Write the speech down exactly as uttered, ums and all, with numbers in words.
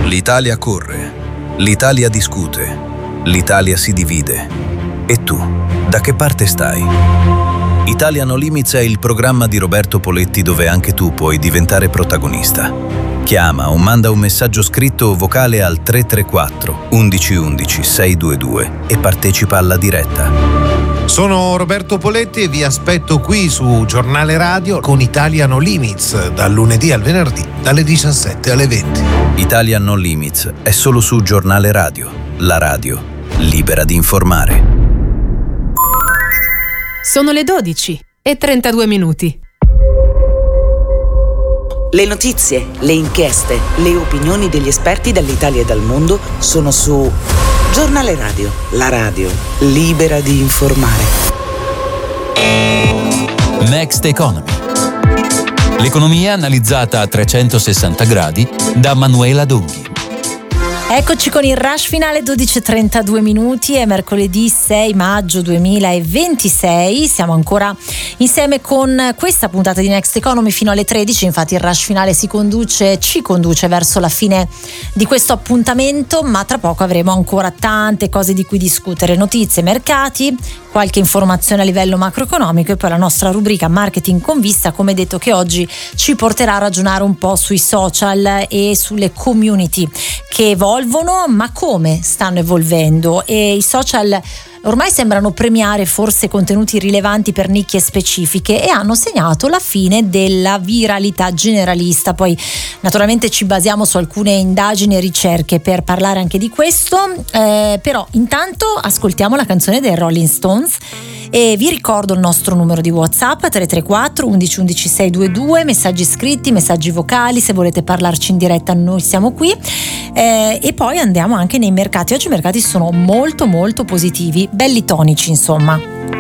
L'Italia corre, l'Italia discute, l'Italia si divide. E tu, da che parte stai? Italia No Limits è il programma di Roberto Poletti dove anche tu puoi diventare protagonista. Chiama o manda un messaggio scritto o vocale al tre tre quattro undici undici seicentoventidue e partecipa alla diretta. Sono Roberto Poletti e vi aspetto qui su Giornale Radio con Italia No Limits, dal lunedì al venerdì, dalle diciassette alle venti. Italia No Limits è solo su Giornale Radio, la radio libera di informare. Sono le dodici e trentadue minuti. Le notizie, le inchieste, le opinioni degli esperti dall'Italia e dal mondo sono su Giornale Radio, la radio libera di informare. Next Economy. L'economia analizzata a trecentosessanta gradi da Manuela Donghi. Eccoci con il rush finale, dodici e trentadue minuti, è mercoledì sei maggio duemilaventisei, siamo ancora insieme con questa puntata di Next Economy fino alle tredici, infatti il rush finale si conduce, ci conduce verso la fine di questo appuntamento, ma tra poco avremo ancora tante cose di cui discutere, notizie, mercati, qualche informazione a livello macroeconomico e poi la nostra rubrica Marketing con Vista, come detto, che oggi ci porterà a ragionare un po' sui social e sulle community che evolvono, ma come stanno evolvendo, e i social ormai sembrano premiare forse contenuti rilevanti per nicchie specifiche e hanno segnato la fine della viralità generalista. Poi naturalmente ci basiamo su alcune indagini e ricerche per parlare anche di questo, eh, però intanto ascoltiamo la canzone dei Rolling Stones e vi ricordo il nostro numero di WhatsApp tre tre quattro undici undici seicentoventidue, messaggi scritti, messaggi vocali, se volete parlarci in diretta noi siamo qui, eh, e poi andiamo anche nei mercati. Oggi i mercati sono molto molto positivi, belli tonici insomma.